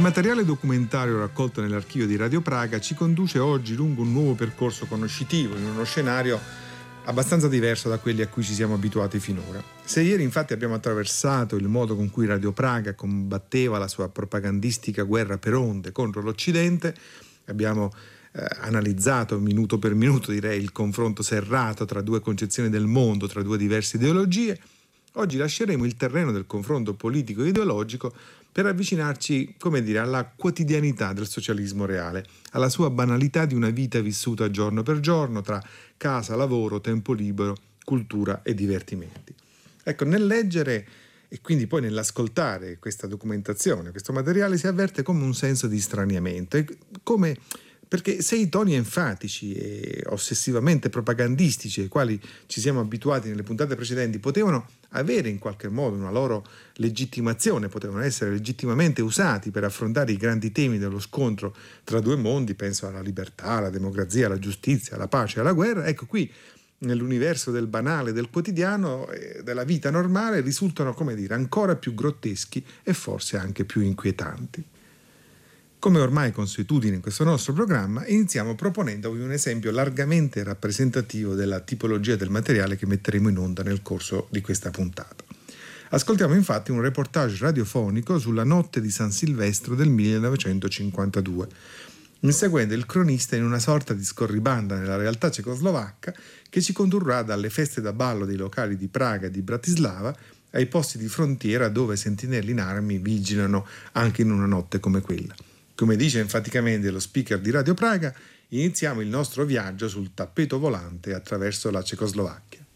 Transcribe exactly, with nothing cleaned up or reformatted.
materiale documentario raccolto nell'archivio di Radio Praga ci conduce oggi lungo un nuovo percorso conoscitivo in uno scenario abbastanza diverso da quelli a cui ci siamo abituati finora. Se ieri infatti abbiamo attraversato il modo con cui Radio Praga combatteva la sua propagandistica guerra per onde contro l'Occidente, abbiamo eh, analizzato minuto per minuto, direi, il confronto serrato tra due concezioni del mondo, tra due diverse ideologie, oggi lasceremo il terreno del confronto politico e ideologico per avvicinarci, come dire, alla quotidianità del socialismo reale, alla sua banalità di una vita vissuta giorno per giorno tra casa, lavoro, tempo libero, cultura e divertimenti. Ecco, nel leggere e quindi poi nell'ascoltare questa documentazione, questo materiale, si avverte come un senso di straniamento, come perché se i toni enfatici e ossessivamente propagandistici ai quali ci siamo abituati nelle puntate precedenti potevano avere in qualche modo una loro legittimazione, potevano essere legittimamente usati per affrontare i grandi temi dello scontro tra due mondi, penso alla libertà, alla democrazia, alla giustizia, alla pace, alla guerra, ecco qui nell'universo del banale, del quotidiano, eh, della vita normale, risultano, come dire, ancora più grotteschi e forse anche più inquietanti. Come ormai consuetudine in questo nostro programma, iniziamo proponendovi un esempio largamente rappresentativo della tipologia del materiale che metteremo in onda nel corso di questa puntata. Ascoltiamo infatti un reportage radiofonico sulla notte di San Silvestro del millenovecentocinquantadue. Inseguendo il cronista in una sorta di scorribanda nella realtà cecoslovacca che ci condurrà dalle feste da ballo dei locali di Praga e di Bratislava ai posti di frontiera dove sentinelli in armi vigilano anche in una notte come quella. Come dice enfaticamente lo speaker di Radio Praga, iniziamo il nostro viaggio sul tappeto volante attraverso la Cecoslovacchia.